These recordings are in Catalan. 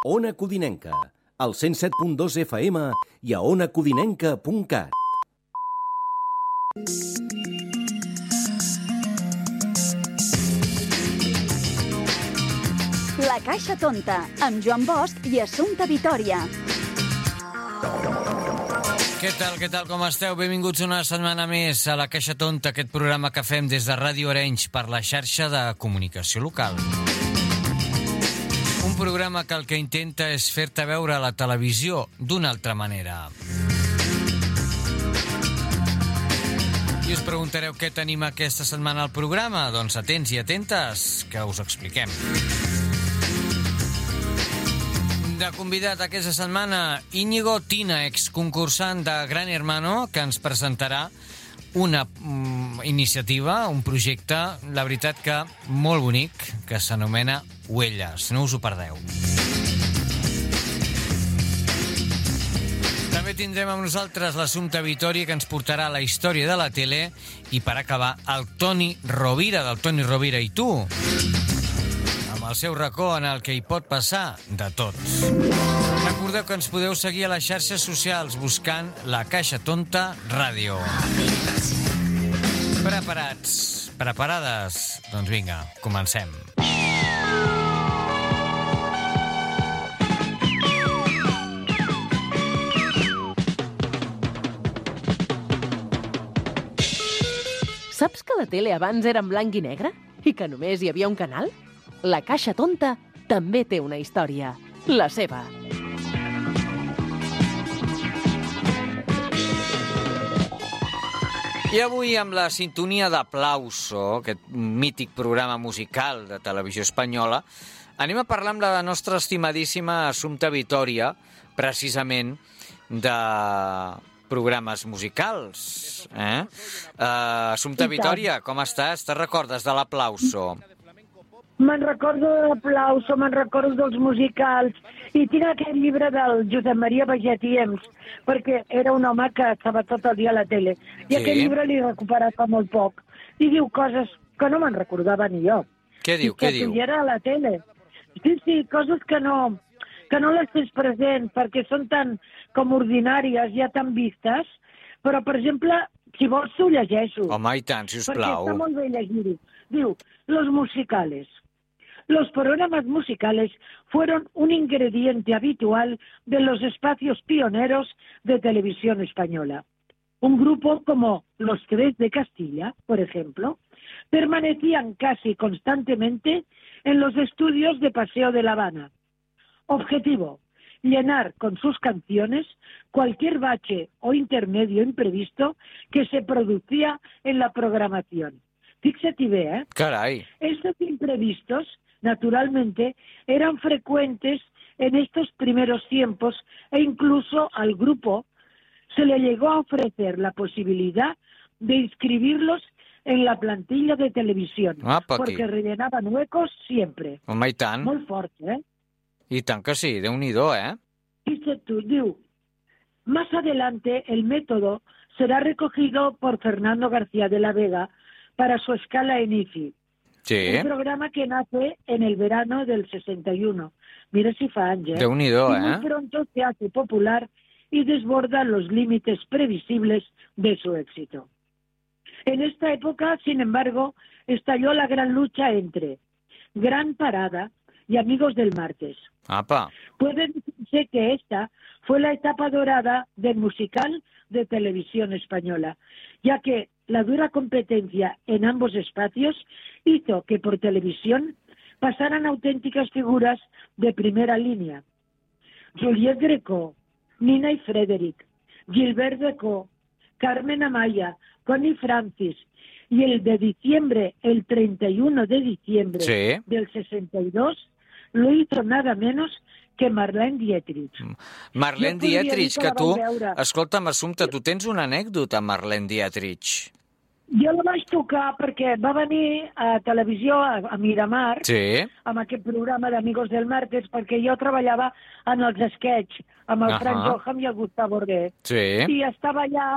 Ona Codinenca, al 107.2 FM i a onacodinenca.cat. La Caixa Tonta, amb Joan Bosch i Assumpta Vitòria. Què tal, com esteu? Benvinguts una setmana més a La Caixa Tonta, aquest programa que fem des de Ràdio Arenys per la xarxa de comunicació local. Un programa que el que intenta és fer-te veure la televisió d'una altra manera. I us preguntareu què tenim aquesta setmana al programa? Doncs atents i atentes, que us expliquem. De convidat aquesta setmana, Íñigo Tina, exconcursant de Gran Hermano, que ens presentarà una iniciativa, un projecte, la veritat que molt bonic, que s'anomena Huelles. No us ho perdeu. També tindrem amb nosaltres l'Assumpta Vitòria, que ens portarà la història de la tele, i per acabar, el Toni Rovira, del Toni Rovira i tu, amb el seu racó en el que hi pot passar de tot. Recordeu que ens podeu seguir a les xarxes socials buscant La Caixa Tonta Ràdio. Preparats? Preparades? Doncs vinga, comencem. Saps que la tele abans era en blanc i negre? I que només hi havia un canal? La Caixa Tonta també té una història, la seva. I avui, amb la sintonia d'Aplauso, aquest mític programa musical de televisió espanyola, anem a parlar amb la nostra estimadíssima Assumpta Vitòria, precisament de programes musicals. Assumpta Vitòria, com estàs? Te'n recordes de l'Aplauso? Me'n recordo de l'Aplauso, me'n recordo dels musicals, i tinc aquest llibre del Josep Maria Baget i Ems, perquè era un home que estava tot el dia a la tele, i sí. Aquest llibre l'he recuperat fa molt poc, i diu coses que no me'n recordava ni jo. Què diu? Que era a la tele. Sí, coses que no les tens present, perquè són tan com ordinàries, ja tan vistes, però, per exemple, si vols t'ho llegeixo. Home, i tant, sisplau. Perquè està molt bé llegir-ho. Diu, los musicales. Los programas musicales fueron un ingrediente habitual de los espacios pioneros de televisión española. Un grupo como Los Tres de Castilla, por ejemplo, permanecían casi constantemente en los estudios de Paseo de La Habana. Objetivo, llenar con sus canciones cualquier bache o intermedio imprevisto que se producía en la programación. Fíjate, ve, Caray. Estos imprevistos, naturalmente, eran frecuentes en estos primeros tiempos e incluso al grupo se le llegó a ofrecer la posibilidad de inscribirlos en la plantilla de televisión, porque rellenaban huecos siempre. Home, i tant. Molt fort, I tant que sí, Déu-n'hi-do, Dice tú, diu, más adelante el método será recogido por Fernando García de la Vega para su escala en IFI. Sí. Un programa que nace en el verano del 61. Mira si fa anys, Déu-n'hi-do, Y muy pronto se hace popular y desborda los límites previsibles de su éxito. En esta época, sin embargo, estalló la gran lucha entre Gran Parada y Amigos del Martes. Apa. Puede decirse que esta fue la etapa dorada del musical de televisión española, ya que la dura competencia en ambos espacios hizo que por televisión pasaran auténticas figuras de primera línea. Juliette Greco, Nina y Frederick, Gilbert Decaux, Carmen Amaya, Connie Francis, y el de diciembre, el 31 de diciembre del 62, lo hizo nada menos que Marlene Dietrich. Marlene Dietrich, que tu... Escolta'm, Assumpta, tu tens una anècdota amb Marlene Dietrich. Jo la vaig tocar perquè va venir a televisió, a Miramar, amb aquest programa d'Amigos del Martes, perquè jo treballava en els sketch amb el Frank Johan i el Gustavo Orguer. I estava allà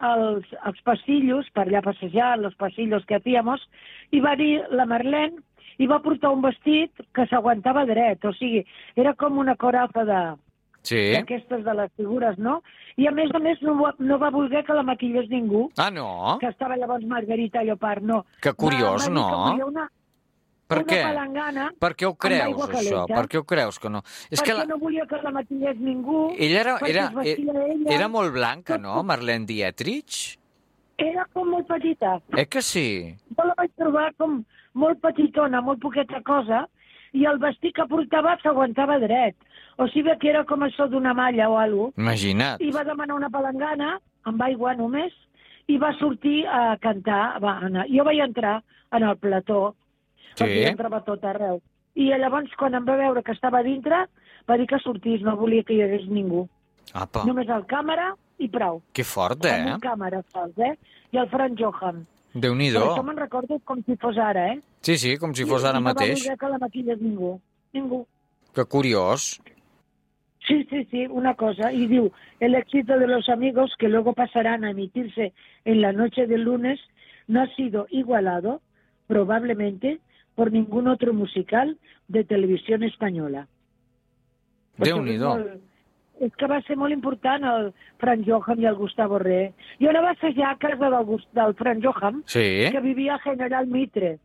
als pasillos, per allà passejar, los pasillos que hacíamos, i va dir la Marlene i va portar un vestit que s'aguantava dret, o sigui, era com una corafa d'aquestes de les figures, no? I a més no va voler que la maquillés ningú. Ah, no? Que estava llavors Margarita Llopart, no. Que curiós, no? Va dir que volia per què? Una palangana. Per què ho creus, això? Per què ho creus que no? Perquè no volia que la maquillés ningú. Ella era molt blanca, no? Marlene Dietrich? Era com molt petita. Que sí? Jo la vaig trobar com molt petitona, molt poqueta cosa, i el vestit que portava s'aguantava dret. O sigui que era com això d'una malla o alguna cosa. Imagina't. I va demanar una palangana, amb aigua només, i va sortir a cantar. Jo vaig entrar en el plató, perquè entrava tot arreu. I llavors, quan em va veure que estava dintre, va dir que sortís, no volia que hi hagués ningú. Apa. Només el càmera i prou. Que fort, Amb un càmera sols, I el Frank Johan. Déu-n'hi-do. Per això me'n recordo com si fos ara, Sí, com si fos ara mateix. I no va voler que la maquillés ningú. Ningú. Que curiós. Sí, una cosa. Y digo, el éxito de Los Amigos, que luego pasarán a emitirse en la noche del lunes, no ha sido igualado, probablemente, por ningún otro musical de televisión española. Déu-n'hi-do. És que va ser molt important el Frank Johan i el Gustavo Re. Jo la vaig assajar a casa del Frank Johan, que vivia a General Mitre.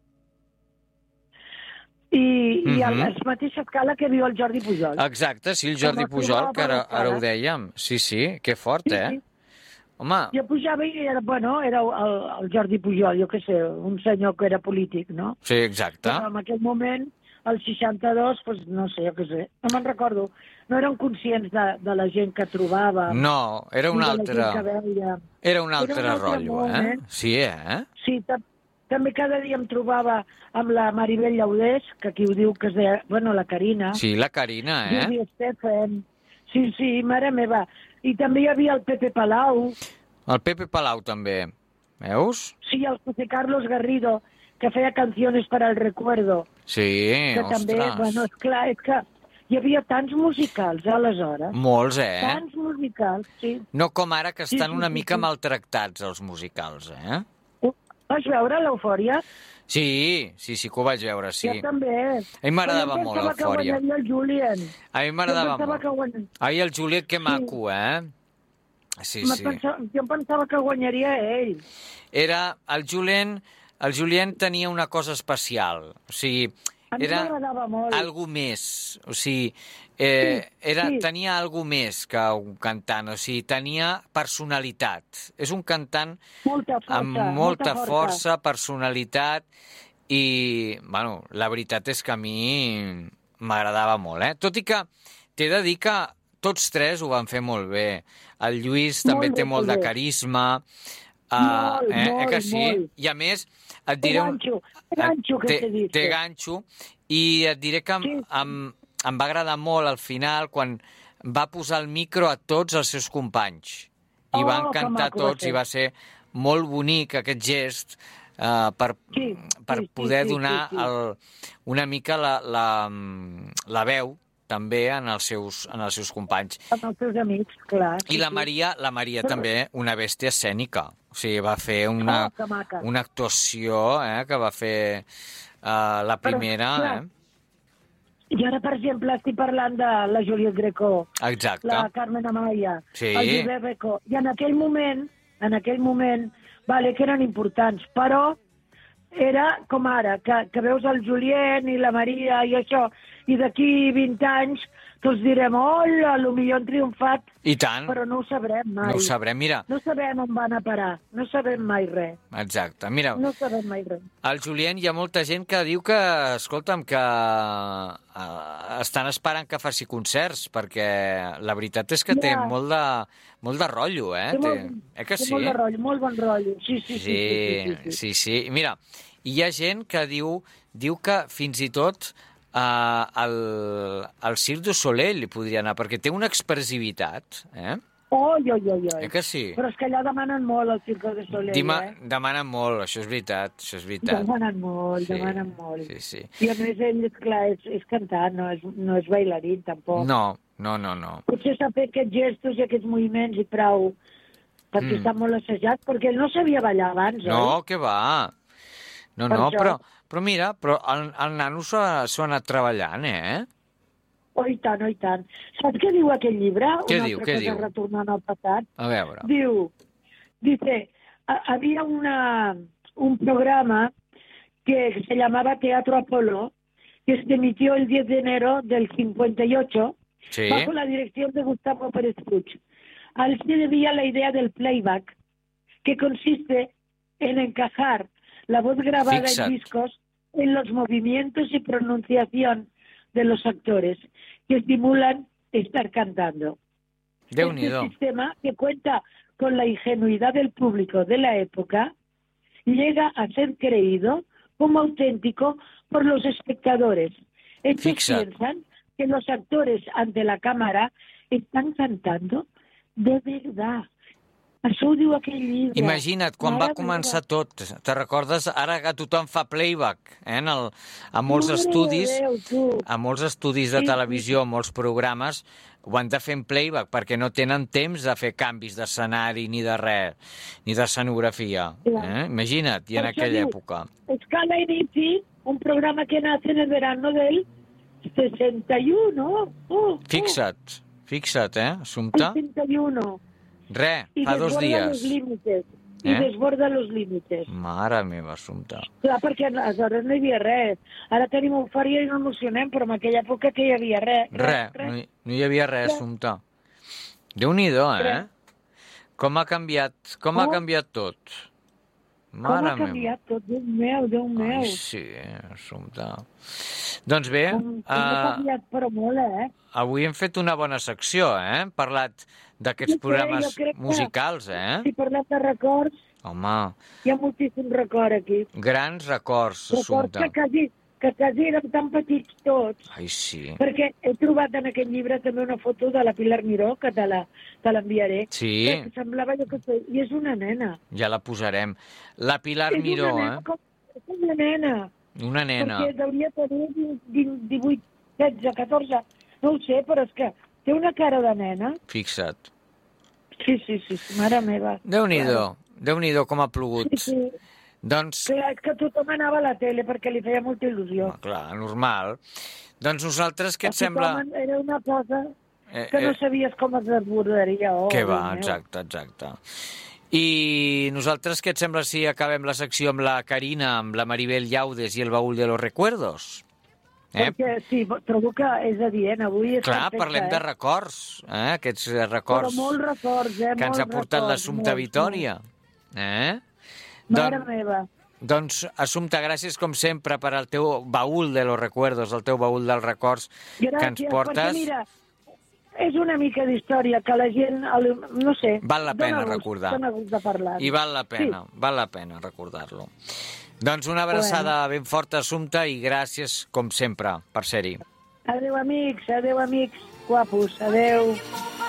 I a la mateixa escala que viu el Jordi Pujol. Exacte, sí, el Jordi Pujol, que ara ho dèiem. Sí, que fort, Sí. Home... Jo pujava i era el Jordi Pujol, jo què sé, un senyor que era polític, no? Sí, exacte. Però en aquell moment, al 62, doncs no sé, jo què sé, no me'n recordo. No eren conscients de la gent que trobava. No, era un altre... Era un altre rotllo, moment. Sí, Sí, també cada dia em trobava amb la Maribel Llaudés, que aquí ho diu que es deia, la Carina. Sí, la Carina, Juli Estefan. Sí, mare meva. I també hi havia el Pepe Palau. El Pepe Palau, també. Veus? Sí, el José Carlos Garrido, que feia canciones para el recuerdo. Sí, que també, esclar, és que hi havia tants musicals, aleshores. Molts, Tants musicals, sí. No com ara, que estan una mica maltractats, els musicals, Vas veure l'Eufòria? Sí, que ho vaig veure, sí. Jo també. A mi m'agradava molt l'Eufòria. Que guanyaria el Julien. A mi m'agradava molt. Ai, el Julien, que maco, Sí. Jo em pensava que guanyaria ell. Era el Julien tenia una cosa especial, o sigui, era algo més, o sigui, tenia algo més que un cantant, o sigui, tenia personalitat. És un cantant amb molta força, personalitat, i, la veritat és que a mi m'agradava molt, Tot i que t'he de dir que tots tres ho van fer molt bé. El Lluís també té molt de carisma, que sí? I a més, et diré... Té ganxo, i et diré que em va agradar molt al final quan va posar el micro a tots els seus companys. I van cantar tots i va ser molt bonic aquest gest per poder donar una mica la veu també en els seus companys. Amb els seus amics, clar. I la Maria també, una bèstia escènica. O sigui, va fer una actuació que va fer la primera. I ara, per exemple, estic parlant de la Juliette Greco, la Carmen Amaya, el Josep Beco. I en aquell moment, que eren importants, però era com ara, que veus el Julien i la Maria i això, i d'aquí 20 anys tots direm, hola, potser han triomfat. I tant. Però no ho sabrem mai. No ho sabrem, mira. No sabem on van a parar, no sabem mai res. Exacte, mira. No sabem mai res. Al Julien hi ha molta gent que diu que, escolta'm, que estan esperant que faci concerts, perquè la veritat és que té molt de rotllo, que sí? Té molt de rotllo, molt bon rotllo. Sí. Mira, hi ha gent que diu que fins i tot al Cirque du Soleil li podria anar, perquè té una expressivitat, que sí? Però és que allà demanen molt al Cirque du Soleil, Demanen molt, això és veritat. Demanen molt. Sí. I a més ell, clar, és cantant, no és bailarí, tampoc. No. Potser sap fer aquests gestos i aquests moviments i prou, perquè està molt assajat, perquè ell no sabia ballar abans, No, que va. No, Però mira, el nano s'ho ha anat treballant, Oh, i tant, oh, i tant. Saps què diu aquell llibre? Què Una diu, altra què cosa diu? retornant al passat. A veure. Dice, había un programa que se llamaba Teatro Apolo, que se emitió el 10 de enero del 58, Sí. bajo la dirección de Gustavo Pérez Puig. A él se debía la idea del playback, que consiste en encajar la voz grabada Fixa't. en discos en los movimientos y pronunciación de los actores, que estimulan estar cantando. Déu-n'hi-do. Este sistema, que cuenta con la ingenuidad del público de la época, llega a ser creído como auténtico por los espectadores. Estos Fixa't. piensan que los actores ante la cámara están cantando de verdad. Això ho diu aquell llibre. Imagina't, quan va Mare començar meva. tot, te recordes? Ara que tothom fa playback, a molts Mare estudis, de Déu, tu. a molts estudis de Sí, televisió, molts programes, ho han de fer en playback perquè no tenen temps de fer canvis d'escenari ni de res, ni d'escenografia. Clar. Imagina't, i en Per això aquella diu, època. Escala Inici, un programa que nace en el verano del 61. Fixa't, Assumpta? 61. Res, Y fa 2 desborda los dies. límites. I Eh? desborda los límites. Mare meva, Assumpta. Clar, perquè aleshores no hi havia res. Ara tenim eufòria i no emocionem, però en aquella època que hi havia res. Res, no hi havia res, Assumpta. Déu-n'hi-do, Res. Com ha canviat tot. Com Mare ha canviat tot? Déu meu, Déu meu. Ai, sí, Assumpta. Doncs bé, Com ha canviat, però molt, avui hem fet una bona secció, Hem parlat d'aquests Jo programes crec que- musicals, Si parlem de records, Home, hi ha moltíssim record aquí. grans records, Records Assumpta. que quasi érem tan petits tots. Ai, sí. Perquè he trobat en aquest llibre també una foto de la Pilar Miró, que te l'enviaré. Sí. Que semblava jo que sé, i és una nena. Ja la posarem. La Pilar És Miró, una nena, és una nena. Una nena. Perquè hauria de tenir 18, 16, 14, no ho sé, però és que té una cara de nena. Fixa't. Sí, mare meva. Déu-n'hi-do com ha plogut. Sí. Doncs, Clar, és que tothom anava a la tele perquè li feia molta il·lusió. clar, normal. Doncs nosaltres, què et sembla? Tothom era una cosa que no sabies com es desbordaria. Oh, Què va, Déu meu. exacte. I nosaltres, què et sembla si acabem la secció amb la Carina, amb la Maribel Llaudes i el baúl de los recuerdos? Perquè sí, trobo que és adient, avui és Clar, perfecte. parlem de records, aquests Però records molts records, que ens ha molts portat records, l'Assumpta molts, Vitòria. Mare meva. Doncs, Assumpta, gràcies com sempre per al teu baúl de los recuerdos, el teu baúl dels records que ens Gràcies, portes. perquè mira, és una mica d'història que la gent, no sé... Val la pena dóna gust, recordar. Dóna gust de parlar. I val la pena recordar-lo. Doncs una abraçada ben forta, Assumpta, i gràcies, com sempre, per ser-hi. Adéu, amics, guapos, adéu.